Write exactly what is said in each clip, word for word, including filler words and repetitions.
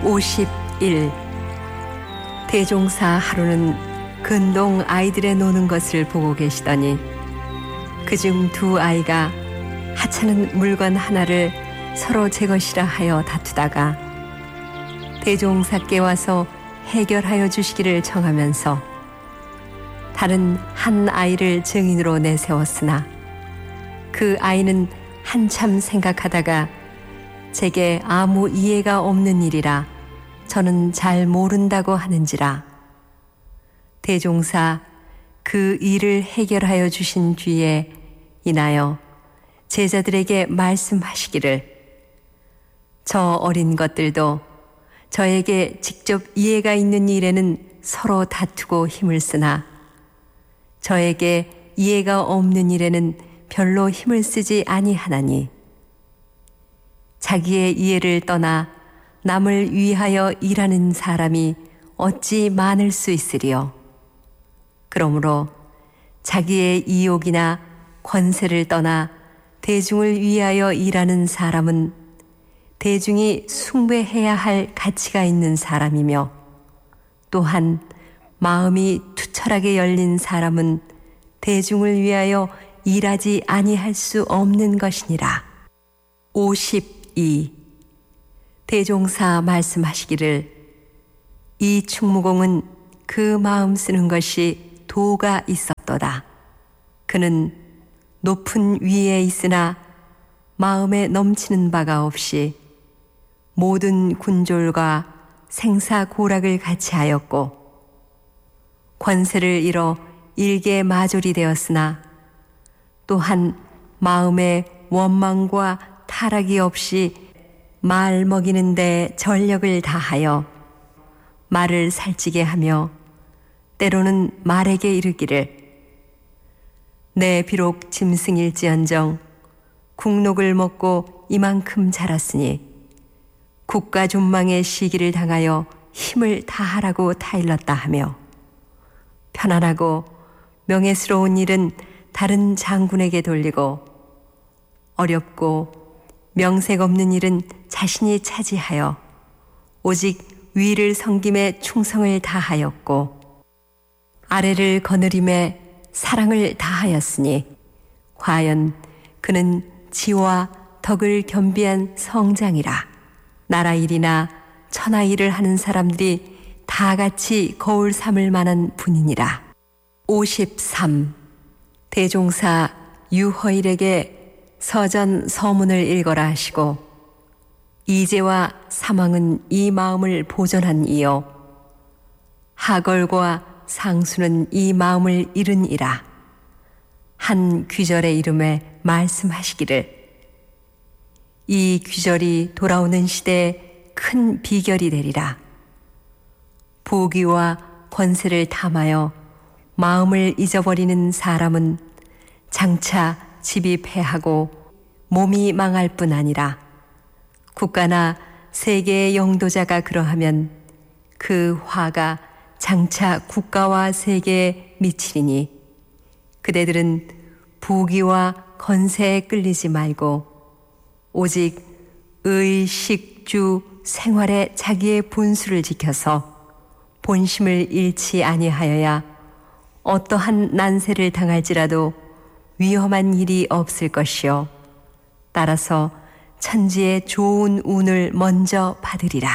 오십일. 대종사 하루는 근동 아이들의 노는 것을 보고 계시더니 그중 두 아이가 하찮은 물건 하나를 서로 제 것이라 하여 다투다가 대종사께 와서 해결하여 주시기를 청하면서 다른 한 아이를 증인으로 내세웠으나 그 아이는 한참 생각하다가 제게 아무 이해가 없는 일이라 저는 잘 모른다고 하는지라 대종사 그 일을 해결하여 주신 뒤에 인하여 제자들에게 말씀하시기를 저 어린 것들도 저에게 직접 이해가 있는 일에는 서로 다투고 힘을 쓰나 저에게 이해가 없는 일에는 별로 힘을 쓰지 아니하나니 자기의 이해를 떠나 남을 위하여 일하는 사람이 어찌 많을 수 있으리요. 그러므로 자기의 이욕이나 권세를 떠나 대중을 위하여 일하는 사람은 대중이 숭배해야 할 가치가 있는 사람이며 또한 마음이 투철하게 열린 사람은 대중을 위하여 일하지 아니할 수 없는 것이니라. 오십이. 대종사 말씀하시기를 이 충무공은 그 마음 쓰는 것이 도가 있었도다. 그는 높은 위에 있으나 마음에 넘치는 바가 없이 모든 군졸과 생사고락을 같이 하였고 권세를 잃어 일개 마졸이 되었으나 또한 마음에 원망과 타락이 없이 말 먹이는 데 전력을 다하여 말을 살찌게 하며 때로는 말에게 이르기를 내 비록 짐승일지언정 국록을 먹고 이만큼 자랐으니 국가 존망의 시기를 당하여 힘을 다하라고 타일렀다 하며 편안하고 명예스러운 일은 다른 장군에게 돌리고 어렵고 명색 없는 일은 자신이 차지하여 오직 위를 섬김에 충성을 다하였고 아래를 거느림에 사랑을 다하였으니 과연 그는 지와 덕을 겸비한 성장이라. 나라 일이나 천하 일을 하는 사람들이 다 같이 거울 삼을 만한 분이니라. 오십삼. 대종사 유허일에게 서전 서문을 읽어라 하시고 이제와 사망은 이 마음을 보존한 이요 하걸과 상수는 이 마음을 잃으니라. 한 귀절의 이름에 말씀하시기를 이 귀절이 돌아오는 시대에 큰 비결이 되리라. 부귀와 권세를 탐하여 마음을 잊어버리는 사람은 장차 집이 패하고 몸이 망할 뿐 아니라 국가나 세계의 영도자가 그러하면 그 화가 장차 국가와 세계에 미치리니 그대들은 부귀와 권세에 끌리지 말고 오직 의, 식, 주, 생활에 자기의 본수를 지켜서 본심을 잃지 아니하여야 어떠한 난세를 당할지라도 위험한 일이 없을 것이요 따라서 천지의 좋은 운을 먼저 받으리라.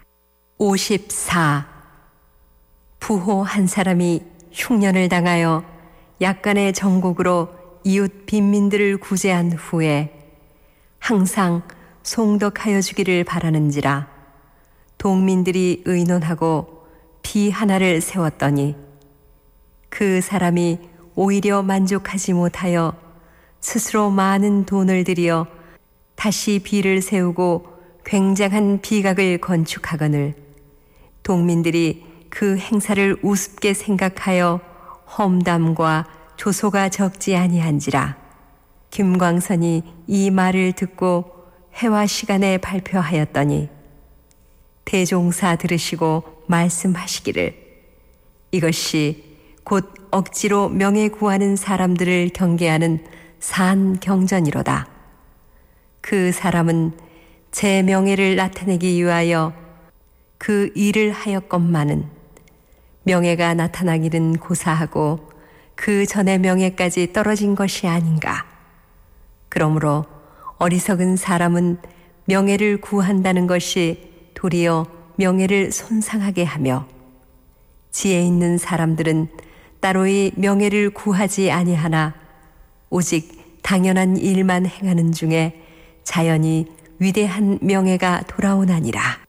오십사. 부호 한 사람이 흉년을 당하여 약간의 정곡으로 이웃 빈민들을 구제한 후에 항상 송덕하여 주기를 바라는지라 동민들이 의논하고 비 하나를 세웠더니 그 사람이 오히려 만족하지 못하여 스스로 많은 돈을 들여 다시 비를 세우고 굉장한 비각을 건축하거늘 동민들이 그 행사를 우습게 생각하여 험담과 조소가 적지 아니한지라. 김광선이 이 말을 듣고 회화 시간에 발표하였더니 대종사 들으시고 말씀하시기를 이것이 곧 억지로 명예 구하는 사람들을 경계하는 산 경전이로다. 그 사람은 제 명예를 나타내기 위하여 그 일을 하였건만은 명예가 나타나기는 고사하고 그 전에 명예까지 떨어진 것이 아닌가. 그러므로 어리석은 사람은 명예를 구한다는 것이 도리어 명예를 손상하게 하며 지혜 있는 사람들은 따로이 명예를 구하지 아니하나 오직 당연한 일만 행하는 중에 자연히 위대한 명예가 돌아오나니라.